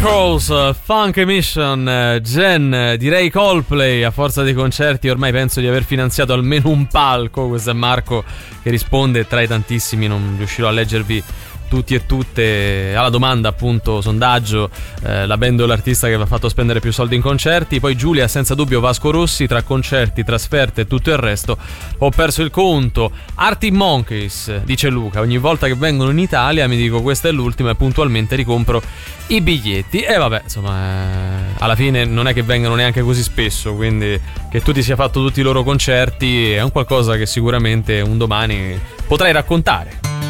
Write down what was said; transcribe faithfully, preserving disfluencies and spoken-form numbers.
Miracles, Funk Emission, Gen, direi Coldplay. A forza dei concerti ormai penso di aver finanziato almeno un palco. Questo è Marco che risponde tra i tantissimi, non riuscirò a leggervi tutti e tutte, alla domanda appunto sondaggio, eh, la band o l'artista che vi ha fatto spendere più soldi in concerti. Poi Giulia, senza dubbio Vasco Rossi, tra concerti, trasferte e tutto il resto ho perso il conto. Arctic Monkeys, dice Luca, ogni volta che vengono in Italia mi dico questa è l'ultima e puntualmente ricompro i biglietti. E vabbè, insomma, eh, alla fine non è che vengano neanche così spesso, quindi che tu ti sia fatto tutti i loro concerti è un qualcosa che sicuramente un domani potrai raccontare.